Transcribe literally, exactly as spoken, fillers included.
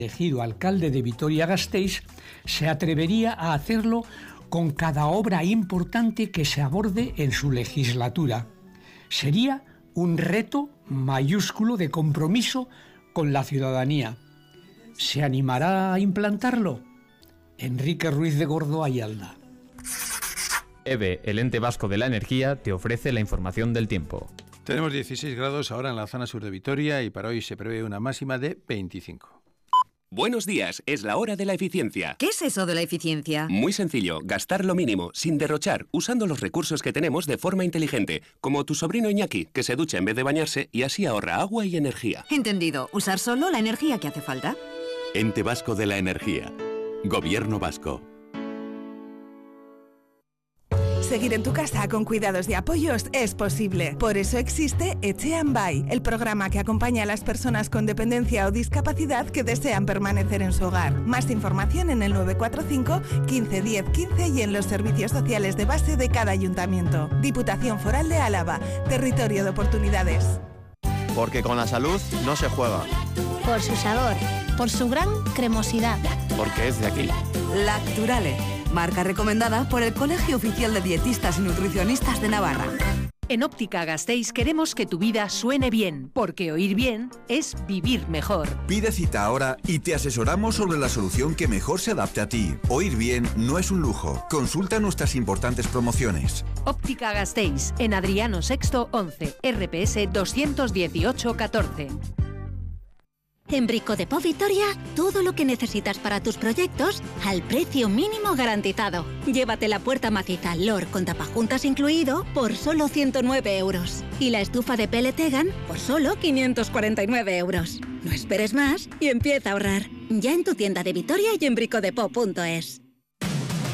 elegido alcalde de Vitoria-Gasteiz, se atrevería a hacerlo con cada obra importante que se aborde en su legislatura. Sería un reto mayúsculo de compromiso con la ciudadanía. ¿Se animará a implantarlo? Enrique Ruiz de Gordo Ayalda. E B E, el ente vasco de la energía, te ofrece la información del tiempo. Tenemos dieciséis grados ahora en la zona sur de Vitoria y para hoy se prevé una máxima de veinticinco. Buenos días, es la hora de la eficiencia. ¿Qué es eso de la eficiencia? Muy sencillo, gastar lo mínimo, sin derrochar, usando los recursos que tenemos de forma inteligente, como tu sobrino Iñaki, que se ducha en vez de bañarse y así ahorra agua y energía. Entendido, usar solo la energía que hace falta. Ente Vasco de la Energía. Gobierno Vasco. Seguir en tu casa con cuidados y apoyos es posible. Por eso existe Etxean Bai, el programa que acompaña a las personas con dependencia o discapacidad que desean permanecer en su hogar. Más información en el nueve cuatro cinco, quince, diez, quince y en los servicios sociales de base de cada ayuntamiento. Diputación Foral de Álava, territorio de oportunidades. Porque con la salud no se juega. Por su sabor, por su gran cremosidad. Porque es de aquí. Lacturale, marca recomendada por el Colegio Oficial de Dietistas y Nutricionistas de Navarra. En Óptica Gasteiz queremos que tu vida suene bien, porque oír bien es vivir mejor. Pide cita ahora y te asesoramos sobre la solución que mejor se adapte a ti. Oír bien no es un lujo. Consulta nuestras importantes promociones. Óptica Gasteiz, en Adriano Sexto once, R P S doscientos dieciocho catorce. En Brico de Po Vitoria, todo lo que necesitas para tus proyectos al precio mínimo garantizado. Llévate la puerta maciza Lor con tapajuntas incluido por solo ciento nueve euros. Y la estufa de P L Tegan por solo quinientos cuarenta y nueve euros. No esperes más y empieza a ahorrar. Ya en tu tienda de Vitoria y en bricodepo punto es.